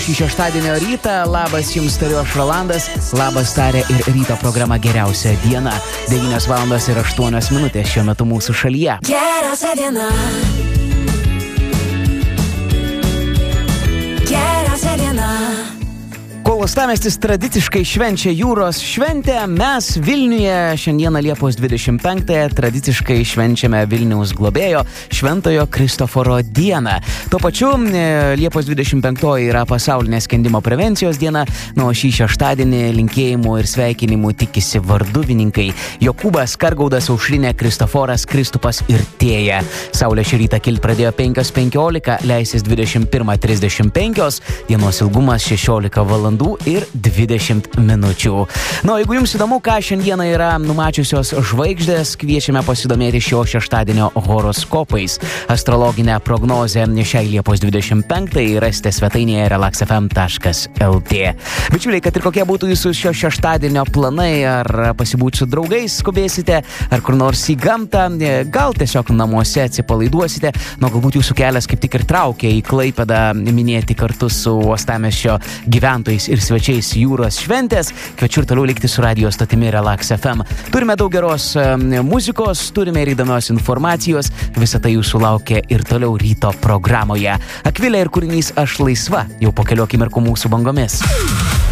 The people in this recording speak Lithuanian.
šį šeštadienio rytą. Labas jums tariu aš Rolandas, labas taria ir ryto programa Geriausia diena. 9:08 šiuo metu mūsų šalyje. Geriausia diena. Geriausia diena. Kol uostamiestis tradiciškai švenčia jūros šventę, mes Vilniuje šiandieną Liepos 25-ąją tradiciškai švenčiame Vilniaus globėjo Šventojo Kristoforo dieną. Tuo pačiu Liepos 25-oji yra pasaulinė skendimo prevencijos diena, o šį šeštadienį linkėjimų ir sveikinimų tikisi varduvininkai Jokūbas, Kargaudas, Aušrinė, Kristoforas, Kristupas ir Tėja. Saulė šį rytą kilt pradėjo 5:15, leisis 21:35, dienos ilgumas 16 valandų ir 20 minučių. Jeigu jums įdomu, ką šiandieną yra numačiusios žvaigždės, kviečiame pasidomėti šio šeštadienio horoskopais. Astrologinę prognozę šiai Liepos 25-ai rasite svetainėje relaxfm.lt. Bičiuliai, kad ir kokie būtų jūsų šio šeštadienio planai, ar pasibūti su draugais skubėsite, ar kur nors į gamtą, gal tiesiog namuose atsipalaiduosite, galbūt jūsų kelias kaip tik ir traukia į Klaipėdą minėti kartu su uostamiesčio gyventojais ir svečiais jūros šventės. Kviečiu ir toliau likti su radio stotimi Relax FM. Turime daug geros muzikos, turime ir įdomios informacijos. Visą tai jūsų laukia ir toliau ryto programoje. Akvilė ir kūrinys Aš laisva jau po kelių akimirkų mūsų bangomis.